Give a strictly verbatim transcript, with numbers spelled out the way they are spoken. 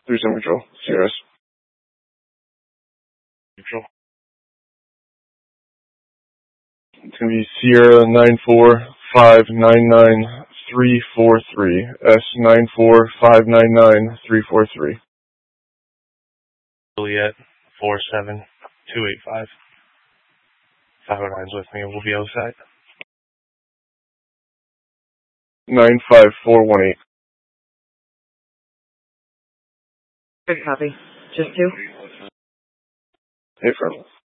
three seven control. C R S. Control. It's going to be Sierra nine four five nine nine three four three. S nine four five nine nine three four three. Juliet four seven two eight five. five oh nine's with me. We'll be outside. nine five four one eight. Good copy. Just two? Hey, friend.